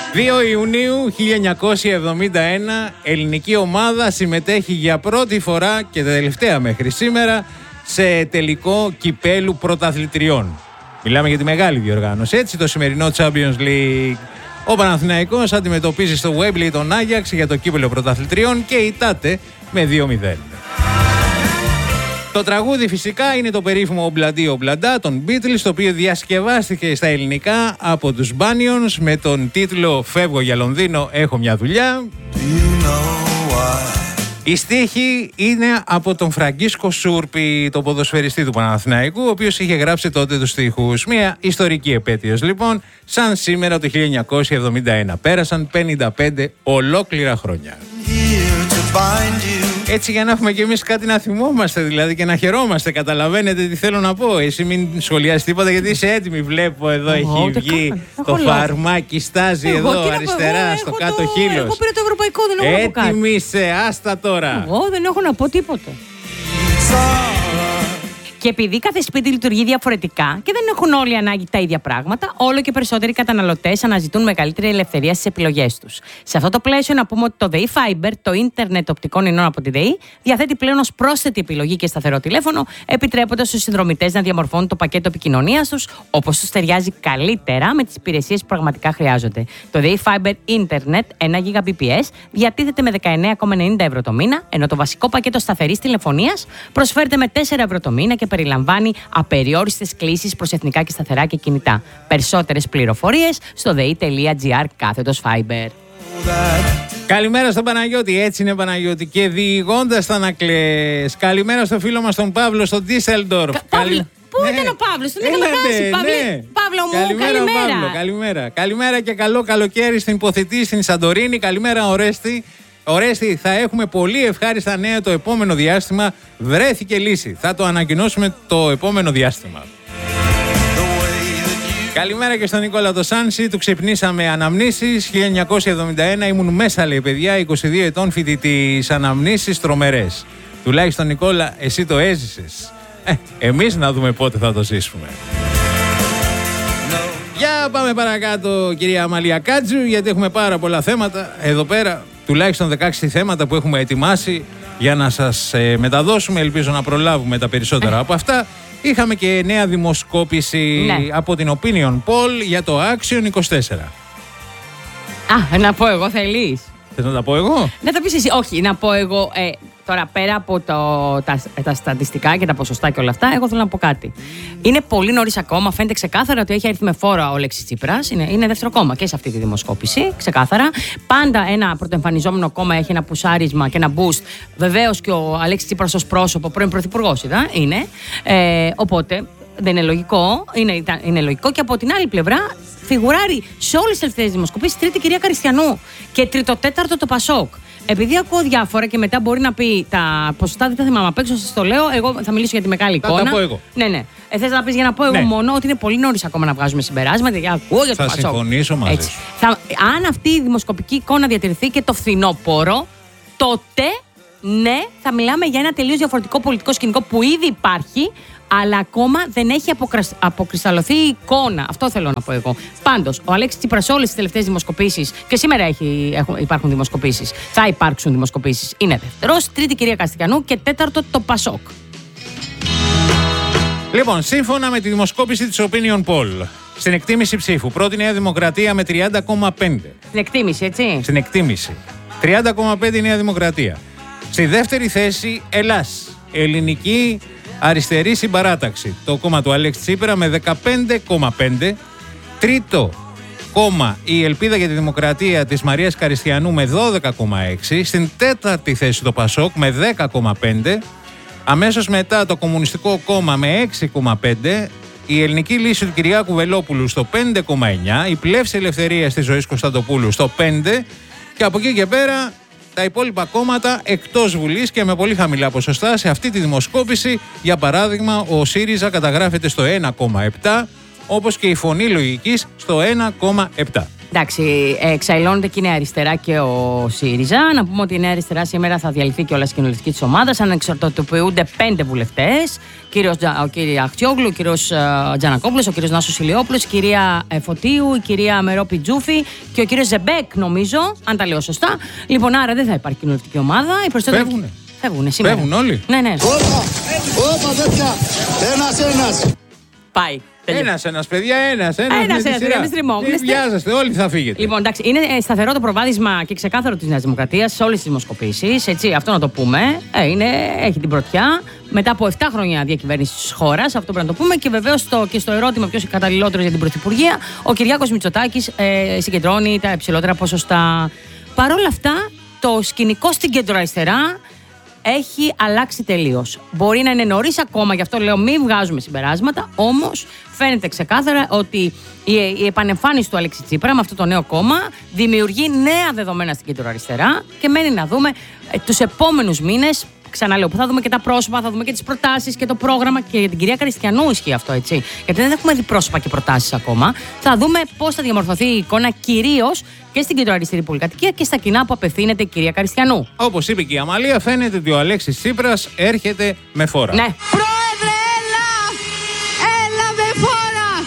2 Ιουνίου 1971 ελληνική ομάδα συμμετέχει για πρώτη φορά και τελευταία μέχρι σήμερα σε τελικό κυπέλου πρωταθλητριών. Μιλάμε για τη μεγάλη διοργάνωση. Έτσι το σημερινό Champions League. Ο Παναθηναϊκός αντιμετωπίζει στο Wembley τον Άγιαξ για το κύπελο πρωταθλητριών και ητάται με 2-0. Το τραγούδι φυσικά είναι το περίφημο «Ομπλαντί Ομπλαντά» των Beatles, το οποίο διασκευάστηκε στα ελληνικά από τους Banyons με τον τίτλο «Φεύγω για Λονδίνο, έχω μια δουλειά». Η στίχη είναι από τον Φραγκίσκο Σούρπη, το ποδοσφαιριστή του Παναθηναϊκού, ο οποίος είχε γράψει τότε τους στίχους. Μια ιστορική επέτειος λοιπόν, σαν σήμερα το 1971. Πέρασαν 55 ολόκληρα χρόνια. Έτσι για να έχουμε κι εμείς κάτι να θυμόμαστε δηλαδή και να χαιρόμαστε. Καταλαβαίνετε τι θέλω να πω. Εσύ μην σχολιάσεις τίποτα γιατί είσαι έτοιμη. Βλέπω εδώ έχει βγει το φαρμάκι, στάζει εδώ αριστερά στο κάτω χείλος. Εγώ πήρα το ευρωπαϊκό, δεν έχω να πω κάτι. Έτοιμη είσαι, άστα τώρα. Εγώ δεν έχω να πω τίποτα. Και επειδή κάθε σπίτι λειτουργεί διαφορετικά και δεν έχουν όλοι ανάγκη τα ίδια πράγματα, όλο και περισσότεροι καταναλωτές αναζητούν μεγαλύτερη ελευθερία στις επιλογές τους. Σε αυτό το πλαίσιο, να πούμε ότι το ΔΕΗ Fiber, το ίντερνετ οπτικών ινών από τη ΔΕΗ, διαθέτει πλέον ως πρόσθετη επιλογή και σταθερό τηλέφωνο, επιτρέποντας στους συνδρομητές να διαμορφώνουν το πακέτο επικοινωνίας τους όπως τους ταιριάζει καλύτερα με τις υπηρεσίες που πραγματικά χρειάζονται. Το ΔΕΗ Fiber Internet 1 Gbps διατίθεται με 19,90 ευρώ το μήνα, ενώ το βασικό πακέτο σταθερής τηλεφωνίας προσφέρεται με 4 ευρώ το μήνα και περιλαμβάνει απεριόριστες κλήσεις προς εθνικά και σταθερά και κινητά. Περισσότερες πληροφορίες στο dei.gr/fiber. Καλημέρα στον Παναγιώτη, έτσι είναι Παναγιώτη, και διηγώντας τα να κλαις. Καλημέρα στο φίλο μας τον Παύλο στο Ντίσελντορφ. Πού ήταν ο Παύλος, τον είχαμε χάσει. Παύλο μου, καλημέρα. Καλημέρα. Καλημέρα και καλό καλοκαίρι στην Υποθητή, στην Σαντορίνη. Καλημέρα Ορέστη. Ορέστη, θα έχουμε πολύ ευχάριστα νέα το επόμενο διάστημα. Βρέθηκε λύση. Θα το ανακοινώσουμε το επόμενο διάστημα. Καλημέρα και στον Νικόλα το Σάνση. Του ξυπνήσαμε αναμνήσεις. 1971 ήμουν μέσα, λέει παιδιά, 22 ετών φοιτητής. Αναμνήσεις τρομερές. Τουλάχιστον Νικόλα, εσύ το έζησες. Εμείς να δούμε πότε θα το ζήσουμε. Για πάμε παρακάτω, κυρία Αμαλία Κάτζου, γιατί έχουμε πάρα πολλά θέματα εδώ πέρα. Τουλάχιστον 16 θέματα που έχουμε ετοιμάσει για να σας μεταδώσουμε. Ελπίζω να προλάβουμε τα περισσότερα από αυτά. Είχαμε και νέα δημοσκόπηση από την Opinion Poll για το Action 24. Να πω εγώ, θέλεις? Θες να τα πω εγώ? Να τα πεις εσύ. Όχι, να πω εγώ. Τώρα, πέρα από τα στατιστικά και τα ποσοστά και όλα αυτά, εγώ θέλω να πω κάτι. Είναι πολύ νωρίς ακόμα. Φαίνεται ξεκάθαρα ότι έχει έρθει με φόρο ο Αλέξης Τσίπρας. Είναι δεύτερο κόμμα και σε αυτή τη δημοσκόπηση. Ξεκάθαρα. Πάντα ένα πρωτοεμφανιζόμενο κόμμα έχει ένα πουσάρισμα και ένα boost. Βεβαίως και ο Αλέξης Τσίπρας ως πρόσωπο, πρώην πρωθυπουργός είναι. Οπότε δεν είναι λογικό. Είναι λογικό και από την άλλη πλευρά. Φιγουράρει σε όλες τις τελευταίες δημοσκοπήσεις τρίτη κυρία Καριστιανού και τρίτο-τέταρτο το Πασόκ. Επειδή ακούω διάφορα και μετά μπορεί να πει τα ποσοστά, δεν τα θυμάμαι απ' έξω, σας το λέω. Εγώ θα μιλήσω για τη μεγάλη εικόνα. Θα τα πω εγώ. Ναι. Θες να πεις για να πω εγώ μόνο ότι είναι πολύ νωρίς ακόμα να βγάζουμε συμπεράσματα. Για ακούω για το Πασόκ. Θα συμφωνήσω μαζί σου. Αν αυτή η δημοσκοπική εικόνα διατηρηθεί και το φθινόπωρο, τότε ναι, θα μιλάμε για ένα τελείως διαφορετικό πολιτικό σκηνικό που ήδη υπάρχει. Αλλά ακόμα δεν έχει αποκρισταλωθεί η εικόνα. Αυτό θέλω να πω εγώ. Πάντως, ο Αλέξης Τσίπρας σε όλες τις τελευταίες δημοσκοπήσεις, και σήμερα υπάρχουν δημοσκοπήσεις, θα υπάρξουν δημοσκοπήσεις, είναι δεύτερος, τρίτη κυρία Καριστιανού και τέταρτο το Πασόκ. Λοιπόν, σύμφωνα με τη δημοσκόπηση της Opinion Poll, στην εκτίμηση ψήφου, πρώτη Νέα Δημοκρατία με 30,5. Στην εκτίμηση, έτσι. Στην εκτίμηση. 30,5 Νέα Δημοκρατία. Στη δεύτερη θέση, Ελλάς. Ελληνική Αριστερή Συμπαράταξη, το κόμμα του Αλέξη Τσίπρα με 15,5. Τρίτο κόμμα, η Ελπίδα για τη Δημοκρατία της Μαρίας Καριστιανού με 12,6. Στην τέταρτη θέση το Πασόκ με 10,5. Αμέσως μετά το Κομμουνιστικό Κόμμα με 6,5. Η Ελληνική Λύση του Κυριάκου Βελόπουλου στο 5,9. Η Πλεύση Ελευθερίας της Ζωής Κωνσταντοπούλου στο 5. Και από εκεί και πέρα τα υπόλοιπα κόμματα εκτός Βουλής και με πολύ χαμηλά ποσοστά. Σε αυτή τη δημοσκόπηση, για παράδειγμα, ο ΣΥΡΙΖΑ καταγράφεται στο 1,7, όπως και η Φωνή Λογικής στο 1,7. Εντάξει, εξαϊλώνεται και η Νέα Αριστερά και ο ΣΥΡΙΖΑ. Να πούμε ότι η Νέα Αριστερά σήμερα θα διαλυθεί και όλα η κοινοβουλευτική της ομάδα. Ανεξαρτητοποιούνται 5 βουλευτές. Ο κύριος Αχτιόγλου, ο κύριος Τζανακόπουλος, ο κύριος Νάσος Ηλιόπουλος, η κυρία Φωτίου, η κυρία Μερόπη Τζούφη και ο κύριος Ζεμπέκ, νομίζω, αν τα λέω σωστά. Λοιπόν, άρα δεν θα υπάρχει κοινοβουλευτική ομάδα. Φεύγουνε σήμερα. Φεύγουν όλοι. Ναι. Όπα, τέτοια. Ένας. Πάει. Ένας, παιδιά, ένας. Μην βιάζεστε, όλοι θα φύγετε. Λοιπόν, εντάξει, είναι σταθερό το προβάδισμα και ξεκάθαρο της Νέας Δημοκρατίας σε όλες τις δημοσκοπήσεις. Έτσι, αυτό να το πούμε. Έχει την πρωτιά. Μετά από 7 χρόνια διακυβέρνησης της χώρας, αυτό πρέπει να το πούμε. Και βεβαίως και στο ερώτημα ποιος είναι καταλληλότερος για την Πρωθυπουργία, ο Κυριάκος Μητσοτάκης συγκεντρώνει τα υψηλότερα ποσοστά. Παρ' όλα αυτά, το σκηνικό στην κεντροαριστερά έχει αλλάξει τελείως. Μπορεί να είναι νωρίς ακόμα, γι' αυτό λέω μην βγάζουμε συμπεράσματα, όμως φαίνεται ξεκάθαρα ότι η επανεμφάνιση του Αλέξη Τσίπρα με αυτό το νέο κόμμα δημιουργεί νέα δεδομένα στην κεντροαριστερά και μένει να δούμε τους επόμενους μήνες. Ξαναλέω, που θα δούμε και τα πρόσωπα, θα δούμε και τις προτάσεις και το πρόγραμμα, και για την κυρία Καριστιανού ισχύει αυτό, έτσι. Γιατί δεν έχουμε δει πρόσωπα και προτάσεις ακόμα. Θα δούμε πώς θα διαμορφωθεί η εικόνα, κυρίως και στην κεντροαριστερή πολυκατοικία και στα κοινά που απευθύνεται η κυρία Καριστιανού. Όπως είπε και η Αμαλία, φαίνεται ότι ο Αλέξης Τσίπρας έρχεται με φόρα. Ναι. Πρόεδρε, έλα με φόρα!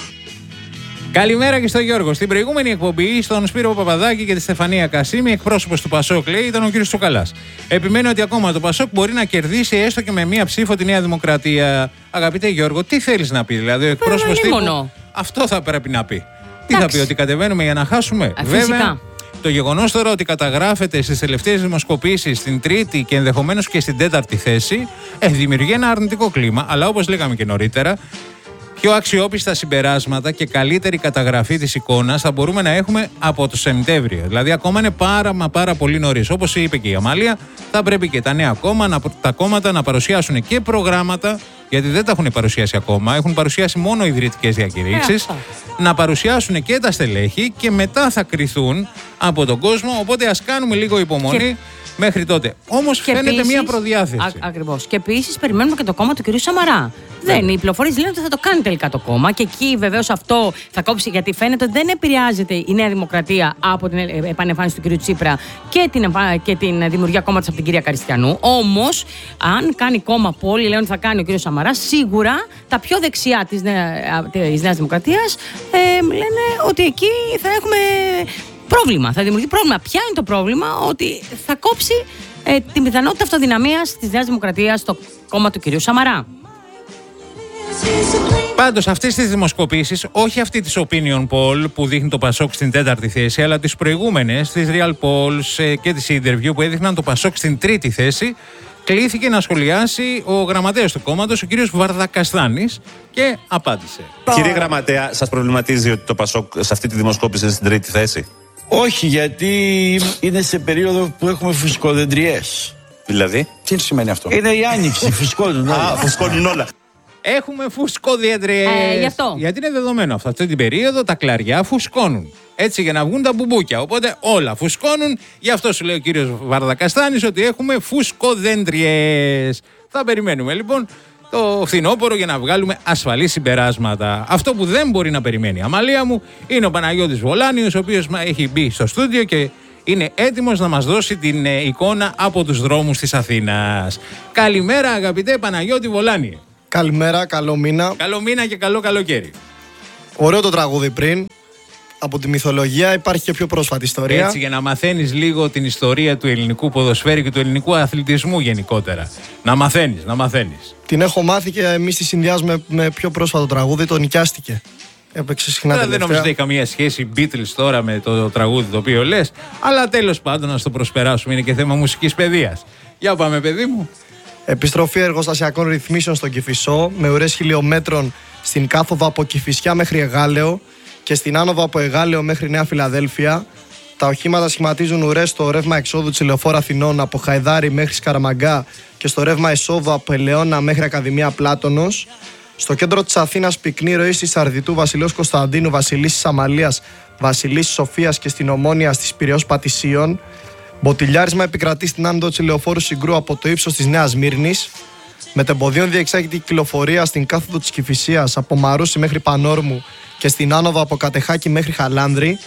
Καλημέρα και στον Γιώργο. Στην προηγούμενη εκπομπή, στον Σπύρο Παπαδάκη και τη Στεφανία Κασίμη, εκπρόσωπος του Πασόκ, λέει, ήταν ο κ. Τσουκαλάς. Επιμένει ότι ακόμα το Πασόκ μπορεί να κερδίσει έστω και με μία ψήφο τη Νέα Δημοκρατία. Αγαπητέ Γιώργο, τι θέλεις να πει, δηλαδή, ο εκπρόσωπος τύπου. Αυτό θα πρέπει να πει. Τι θα πει, ότι κατεβαίνουμε για να χάσουμε? Βέβαια. Το γεγονός τώρα ότι καταγράφεται στις τελευταίες δημοσκοπήσεις στην τρίτη και ενδεχομένως και στην τέταρτη θέση, δημιουργεί ένα αρνητικό κλίμα. Αλλά όπως λέγαμε και νωρίτερα, πιο αξιόπιστα συμπεράσματα και καλύτερη καταγραφή της εικόνας θα μπορούμε να έχουμε από το Σεπτέμβριο. Δηλαδή, ακόμα είναι πάρα πολύ νωρίς. Όπως είπε και η Αμάλια, θα πρέπει και τα νέα τα κόμματα να παρουσιάσουν και προγράμματα, γιατί δεν τα έχουν παρουσιάσει ακόμα, έχουν παρουσιάσει μόνο ιδρυτικές διακηρύξεις, να παρουσιάσουν και τα στελέχη και μετά θα κριθούν από τον κόσμο. Οπότε ας κάνουμε λίγο υπομονή. Μέχρι τότε. Όμως φαίνεται επίσης, μια προδιάθεση. Ακριβώς. Και επίσης περιμένουμε και το κόμμα του κ. Σαμαρά. Οι πληροφορίες λένε ότι θα το κάνει τελικά το κόμμα και εκεί βεβαίως αυτό θα κόψει, γιατί φαίνεται ότι δεν επηρεάζεται η Νέα Δημοκρατία από την επανεμφάνιση του κ. Τσίπρα και την δημιουργία κόμματος από την κυρία Καριστιανού. Όμως, αν κάνει κόμμα που όλοι λένε ότι θα κάνει ο κ. Σαμαράς, σίγουρα τα πιο δεξιά της Νέας Δημοκρατίας λένε ότι εκεί θα έχουμε πρόβλημα, θα δημιουργεί πρόβλημα. Ποια είναι το πρόβλημα? Ότι θα κόψει την πιθανότητα αυτοδυναμίας της Νέας Δημοκρατίας στο κόμμα του κυρίου Σαμαρά. Πάντως αυτές τις δημοσκοπήσεις, όχι αυτή της Opinion Poll που δείχνει το Πασόκ στην τέταρτη θέση, αλλά τις προηγούμενες, τις Real Polls και τις Interview που έδειχναν το Πασόκ στην τρίτη θέση, κλήθηκε να σχολιάσει ο γραμματέας του κόμματος, ο κύριος Βαρδακαστάνης, και απάντησε. Κύριε Γραμματέα, σας προβληματίζει ότι το Πασόκ σε αυτή τη δημοσκόπηση είναι στην τρίτη θέση? Όχι, γιατί είναι σε περίοδο που έχουμε φουσκοδεντριές. Δηλαδή? Τι σημαίνει αυτό? Είναι η άνοιξη, φουσκώνουν όλα. Φουσκώνουν όλα. Έχουμε φουσκοδιέντριες. Γι' αυτό. Γιατί είναι δεδομένο αυτό. Αυτή την περίοδο τα κλαριά φουσκώνουν. Έτσι, για να βγουν τα μπουμπούκια. Οπότε όλα φουσκώνουν. Γι' αυτό σου λέει ο κύριος Βαρδακαστάνης ότι έχουμε φουσκοδέντριες. Θα περιμένουμε λοιπόν το φθινόπωρο για να βγάλουμε ασφαλή συμπεράσματα. Αυτό που δεν μπορεί να περιμένει, Αμαλία μου, είναι ο Παναγιώτης Βολάνιος, ο οποίος έχει μπει στο στούντιο και είναι έτοιμος να μας δώσει την εικόνα από τους δρόμους της Αθήνας. Καλημέρα, αγαπητέ Παναγιώτη Βολάνιε. Καλημέρα, καλό μήνα. Καλό μήνα και καλό καλοκαίρι. Ωραίο το τραγούδι πριν. Από τη μυθολογία υπάρχει και πιο πρόσφατη ιστορία. Έτσι, για να μαθαίνεις λίγο την ιστορία του ελληνικού ποδοσφαίρου και του ελληνικού αθλητισμού γενικότερα. Να μαθαίνεις. Την έχω μάθει και εμείς τη συνδυάζουμε με πιο πρόσφατο τραγούδι, το Νοικιάστηκε. Έπαιξε συχνά τελευταία. Δεν νομίζω ότι έχει καμία σχέση Beatles τώρα με το τραγούδι το οποίο λες. Αλλά τέλος πάντων, να το προσπεράσουμε, είναι και θέμα μουσικής παιδείας. Για πάμε, παιδί μου. Επιστροφή εργοστασιακών ρυθμίσεων στον Κηφισό, με ουρές χιλιόμετρων στην κάθοδο από Κηφισιά μέχρι Εγάλεο και στην άνοδο από Εγάλεο μέχρι Νέα Φιλαδέλφια. Τα οχήματα σχηματίζουν ουρές στο ρεύμα εξόδου της Λεωφόρου Αθηνών από Χαϊδάρι μέχρι Σκαραμαγκά και στο ρεύμα εισόδου από Ελαιώνα μέχρι Ακαδημία Πλάτωνος. Στο κέντρο της Αθήνας πυκνή ροή στη Σαρδιτού, Βασιλέως Κωνσταντίνου, Βασιλίσσης Αμαλίας, Βασιλίσσης Σοφίας και στην Ομόνια της Πειραιώς Πατησίων. Μποτιλιάρισμα επικρατεί στην άνοδο της Λεωφόρου Συγκρού από το ύψος της Νέας Μύρνης. Μετεμποδίων διεξάγεται η κυκλοφορία στην κάθοδο της Κηφισίας από Μαρούσι μέχρι Πανόρμου και στην άνοδο από Κατεχάκη μέχρι Χαλάνδρη.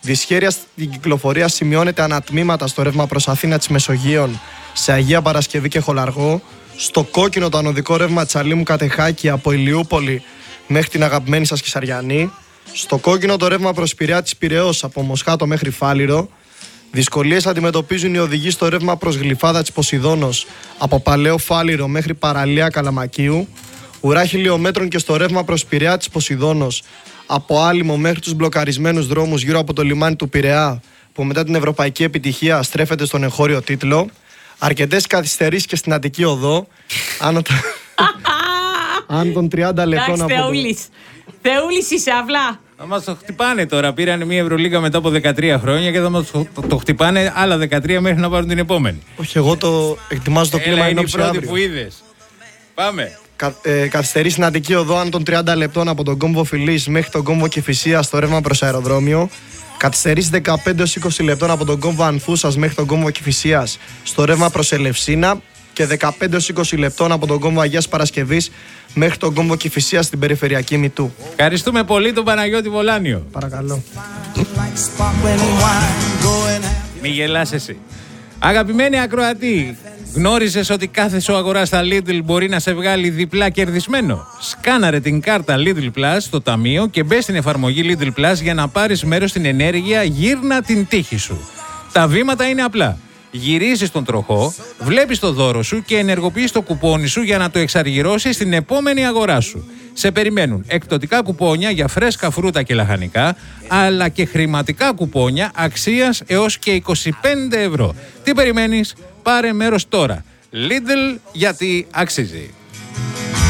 Δυσχέρεια στην κυκλοφορία σημειώνεται ανατμήματα στο ρεύμα προς Αθήνα της Μεσογείων σε Αγία Παρασκευή και Χολαργό. Στο κόκκινο το ανωδικό ρεύμα Τσαλίμου Κατεχάκη από Ηλιούπολη μέχρι την αγαπημένη σας Κυσαριανή. Στο κόκκινο το ρεύμα προς Πειραιά της Πειραιώς από Μοσχάτο μέχρι Φάληρο. Δυσκολίες αντιμετωπίζουν οι οδηγοί στο ρεύμα προς Γλυφάδα της Ποσειδώνος από Παλαιό Φάληρο μέχρι Παραλία Καλαμακίου. Ουρά χιλιόμετρων και στο ρεύμα προς Πειραιά της Ποσειδώνος από Άλυμο μέχρι τους μπλοκαρισμένους δρόμους γύρω από το λιμάνι του Πειραιά, που μετά την ευρωπαϊκή επιτυχία στρέφεται στον εγχώριο τίτλο. Αρκετές καθυστερήσεις και στην Αττική Οδό. Αν των 30 λεπτών από Θεούλης είσαι, αυλά. Θα μας το χτυπάνε τώρα. Πήραν μια Ευρωλίγα μετά από 13 χρόνια και θα μας το χτυπάνε άλλα 13 μέχρι να πάρουν την επόμενη. Όχι, εγώ το ετοιμάζω το κλίμα είναι η πρώτη αύριο. που είδες. Πάμε. Καθυστερεί στην Αττική Οδό αν των 30 λεπτών από τον κόμβο Φιλής μέχρι τον κόμβο Κηφισίας στο ρεύμα προς αεροδρόμιο. Καθυστερήσει 15-20 λεπτών από τον κόμβο Ανθούσας μέχρι τον κόμβο Κηφισίας στο ρεύμα προς Ελευσίνα και 15-20 λεπτών από τον κόμβο Αγίας Παρασκευής μέχρι τον κόμβο Κηφισίας στην περιφερειακή Μητού. Ευχαριστούμε πολύ τον Παναγιώτη Βολάνιο. Παρακαλώ. Μη γελάς εσύ. Αγαπημένη ακροατή, γνώριζες ότι κάθε σου αγορά στα Lidl μπορεί να σε βγάλει διπλά κερδισμένο? Σκάναρε την κάρτα Lidl Plus στο ταμείο και μπες στην εφαρμογή Lidl Plus για να πάρεις μέρος στην ενέργεια «Γύρνα την τύχη σου». Τα βήματα είναι απλά. Γυρίζεις τον τροχό, βλέπεις το δώρο σου και ενεργοποιείς το κουπόνι σου για να το εξαργυρώσεις στην επόμενη αγορά σου. Σε περιμένουν εκπτωτικά κουπόνια για φρέσκα φρούτα και λαχανικά, αλλά και χρηματικά κουπόνια αξίας έως και 25 ευρώ. Τι περιμένεις? Πάρε μέρος τώρα. Lidl, γιατί αξίζει.